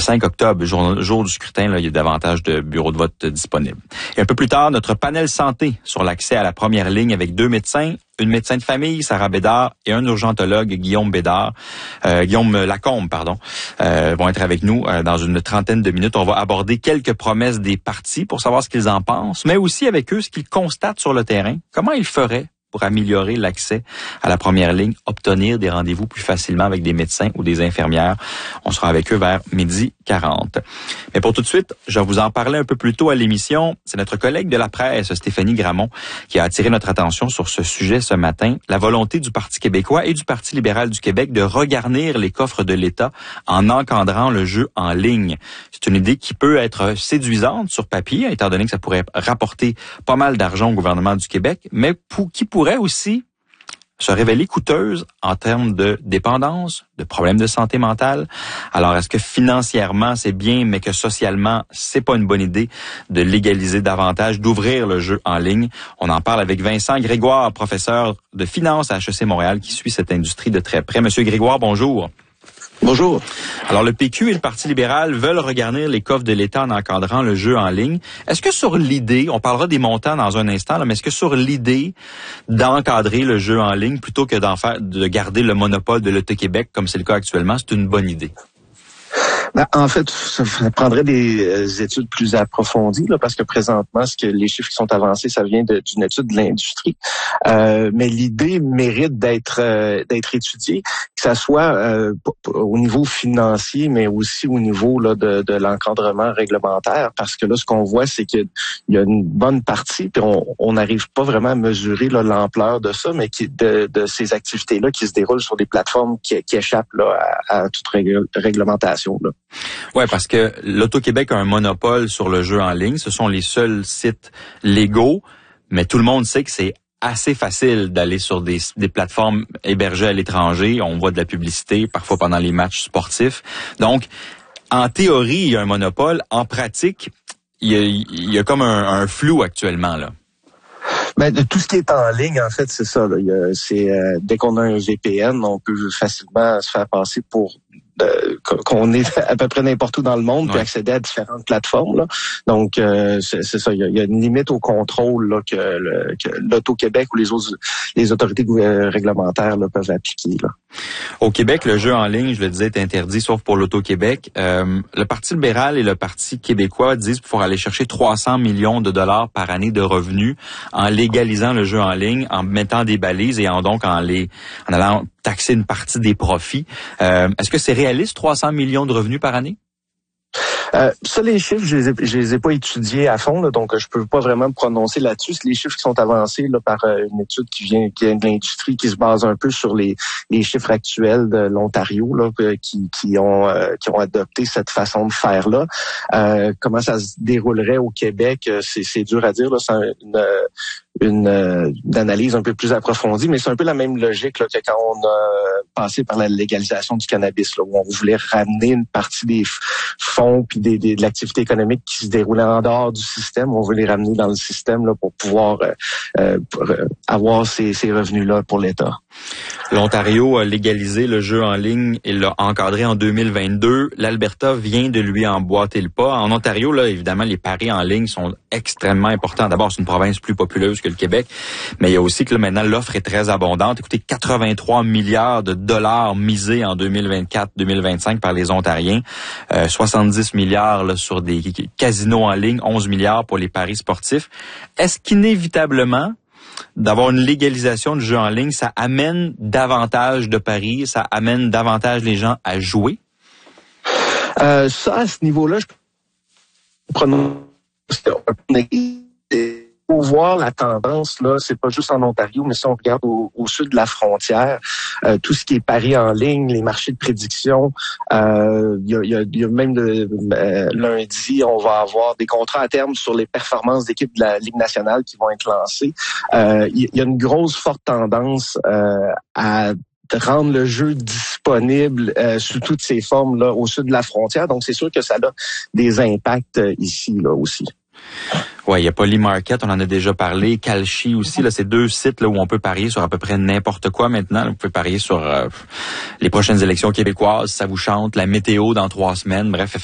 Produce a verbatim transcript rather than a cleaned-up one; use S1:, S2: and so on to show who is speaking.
S1: cinq octobre, jour, jour du scrutin, là, il y a davantage de bureaux de vote disponibles. Et un peu plus tard, notre panel santé sur l'accès à la première ligne avec deux médecins, une médecin de famille, Sarah Bédard, et un urgentologue, Guillaume Bédard, euh, Guillaume Lacombe, pardon, euh, vont être avec nous euh, dans une trentaine de minutes. On va aborder quelques promesses des partis pour savoir ce qu'ils en pensent, mais aussi avec eux ce qu'ils constatent sur le terrain, comment ils feraient pour améliorer l'accès à la première ligne, obtenir des rendez-vous plus facilement avec des médecins ou des infirmières. On sera avec eux vers midi quarante. Mais pour tout de suite, je vais vous en parler un peu plus tôt à l'émission. C'est notre collègue de la presse, Stéphanie Gramont, qui a attiré notre attention sur ce sujet ce matin. La volonté du Parti québécois et du Parti libéral du Québec de regarnir les coffres de l'État en encadrant le jeu en ligne. C'est une idée qui peut être séduisante sur papier, étant donné que ça pourrait rapporter pas mal d'argent au gouvernement du Québec, mais pour, qui pourrait aussi se révéler coûteuse en termes de dépendance, de problèmes de santé mentale. Alors, est-ce que financièrement, c'est bien, mais que socialement, c'est pas une bonne idée de légaliser davantage, d'ouvrir le jeu en ligne? On en parle avec Vincent Grégoire, professeur de finance à H E C Montréal, qui suit cette industrie de très près. Monsieur Grégoire, bonjour.
S2: Bonjour.
S1: Alors, le P Q et le Parti libéral veulent regarder les coffres de l'État en encadrant le jeu en ligne. Est-ce que sur l'idée, on parlera des montants dans un instant, là, mais est-ce que sur l'idée d'encadrer le jeu en ligne plutôt que d'en faire, de garder le monopole de l'Auto-Québec comme c'est le cas actuellement, c'est une bonne idée?
S2: Ben, en fait, ça prendrait des euh, études plus approfondies, là, parce que présentement, ce que les chiffres qui sont avancés, ça vient de, d'une étude de l'industrie. Euh, mais l'idée mérite d'être euh, d'être étudiée, que ça soit euh, au niveau financier, mais aussi au niveau là, de, de l'encadrement réglementaire, parce que là, ce qu'on voit, c'est qu'il y a une bonne partie, puis on n'arrive pas vraiment à mesurer là, l'ampleur de ça, mais qui, de, de ces activités-là qui se déroulent sur des plateformes qui, qui échappent là, à, à toute règle, réglementation. Là.
S1: Ouais, parce que l'Auto-Québec a un monopole sur le jeu en ligne. Ce sont les seuls sites légaux, mais tout le monde sait que c'est assez facile d'aller sur des, des plateformes hébergées à l'étranger. On voit de la publicité, parfois pendant les matchs sportifs. Donc, en théorie, il y a un monopole. En pratique, il y a, il y a comme un, un flou actuellement, là.
S2: Ben, de tout ce qui est en ligne, en fait, c'est ça. Là. Il y a, c'est, euh, dès qu'on a un V P N, on peut facilement se faire passer pour euh, qu'on est à peu près n'importe où dans le monde, ouais. Puis accéder à différentes plateformes. Là. Donc, euh, c'est, c'est ça. Il y, a, il y a une limite au contrôle là, que, le, que l'Auto-Québec ou les autres les autorités réglementaires là, peuvent appliquer. Là.
S1: Au Québec, le jeu en ligne, je le disais, est interdit, sauf pour l'Auto-Québec. Euh, le Parti libéral et le Parti québécois disent pouvoir aller chercher trois cents millions de dollars par année de revenus en légalisant le jeu en ligne, en mettant des balises et en donc en les en allant taxer une partie des profits. Euh, est-ce que c'est réaliste, trois cents millions de revenus par année?
S2: Euh, ça, les chiffres, je les ai, je les ai pas étudiés à fond, là, donc je peux pas vraiment me prononcer là-dessus. C'est les chiffres qui sont avancés là, par euh, une étude qui vient, qui vient de l'industrie, qui se base un peu sur les, les chiffres actuels de l'Ontario, là, qui, qui ont euh, qui ont adopté cette façon de faire là. Euh, comment ça se déroulerait au Québec, c'est, c'est dur à dire. Là, c'est une, une, une analyse un peu plus approfondie, mais c'est un peu la même logique là, que quand on a passé par la légalisation du cannabis, là, où on voulait ramener une partie des fonds puis des, des, de l'activité économique qui se déroulait en dehors du système. On veut les ramener dans le système là, pour pouvoir euh, pour, euh, avoir ces, ces revenus-là pour l'État.
S1: L'Ontario a légalisé le jeu en ligne et l'a encadré en deux mille vingt-deux. L'Alberta vient de lui emboîter le pas. En Ontario, là, évidemment, les paris en ligne sont extrêmement importants. D'abord, c'est une province plus populeuse que le Québec, mais il y a aussi que là, maintenant, l'offre est très abondante. Écoutez, quatre-vingt-trois milliards de dollars misés en deux mille vingt-quatre deux mille vingt-cinq par les Ontariens, euh, soixante-dix milliards là, sur des casinos en ligne, onze milliards pour les paris sportifs. Est-ce qu'inévitablement, d'avoir une légalisation du jeu en ligne, ça amène davantage de paris, ça amène davantage les gens à jouer?
S2: Euh, ça, à ce niveau-là, je peux prononcer pour voir la tendance, là, c'est pas juste en Ontario, mais si on regarde au, au sud de la frontière, euh, tout ce qui est paris en ligne, les marchés de prédiction, euh, il y a, y a, y a même de, euh, lundi, on va avoir des contrats à terme sur les performances d'équipes de la Ligue nationale qui vont être lancés. Euh, il y a une grosse forte tendance euh, à rendre le jeu disponible euh, sous toutes ses formes là au sud de la frontière. Donc, c'est sûr que ça a des impacts euh, ici là aussi.
S1: Ouais, il y a Polymarket, on en a déjà parlé, Kalshi aussi, là, c'est deux sites là où on peut parier sur à peu près n'importe quoi maintenant. Vous pouvez parier sur euh, les prochaines élections québécoises, ça vous chante, la météo dans trois semaines, bref.